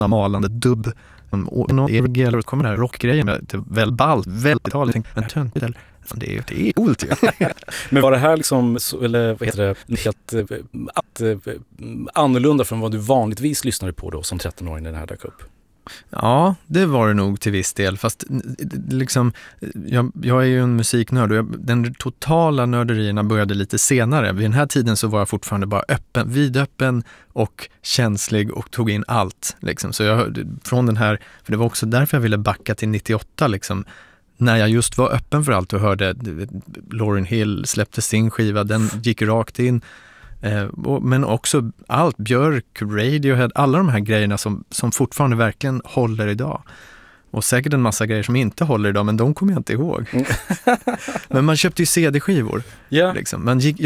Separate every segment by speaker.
Speaker 1: malande dubb. Och någon Evergeller kommer där rockgrejen med det väl ballt, väldigt taligt. Men töntigt eller? Det är coolt ju.
Speaker 2: Men var det här liksom, eller vad heter det, helt annorlunda från vad du vanligtvis lyssnade på då som 13-åring när den här dök upp?
Speaker 1: Ja, det var det nog till viss del. Fast liksom, jag är ju en musiknörd och den totala nörderierna började lite senare. Vid den här tiden så var jag fortfarande bara vidöppen och känslig och tog in allt. Liksom. Så jag från den här, för det var också därför jag ville backa till 98 liksom. När jag just var öppen för allt och hörde Lauryn Hill släppte sin skiva, den gick rakt in. Men också allt, Björk, Radiohead, alla de här grejerna som fortfarande verkligen håller idag. Och säkert en massa grejer som inte håller idag, men de kommer jag inte ihåg. Men man köpte ju CD-skivor.
Speaker 2: Yeah.
Speaker 1: Liksom.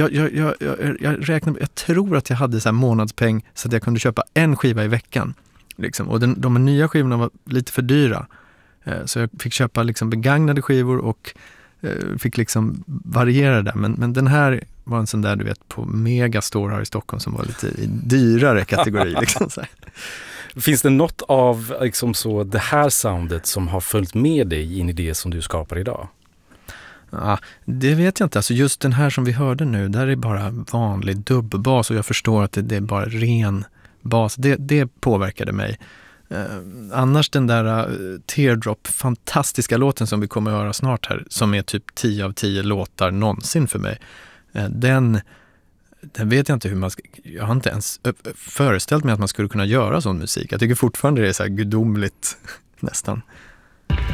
Speaker 1: Jag tror att jag hade så här månadspeng så att jag kunde köpa en skiva i veckan. Liksom. Och de nya skivorna var lite för dyra. Så jag fick köpa liksom begagnade skivor och fick liksom variera det. Men den här var en sån där, du vet, på Megastore här i Stockholm som var lite i dyrare kategori. Liksom, så här.
Speaker 2: Finns det något av liksom så, det här soundet som har följt med dig in i det som du skapar idag?
Speaker 1: Ja, det vet jag inte. Alltså just den här som vi hörde nu, där är bara vanlig dubbbas och jag förstår att det är bara ren bas. Det påverkade mig. Annars den där Teardrop, fantastiska låten som vi kommer att höra snart här, som är typ 10 av 10 låtar någonsin för mig. Den vet jag inte hur man ska, jag har inte ens föreställt mig att man skulle kunna göra sån musik. Jag tycker fortfarande det är så här gudomligt nästan.